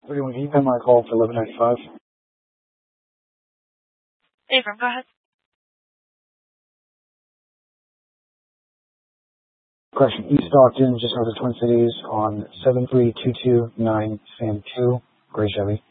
Everyone, can you pin my call for 1195? Abram, go ahead. Correction, East Stockton, just north of Twin Cities on 73229 Sam 2, Gray Chevy.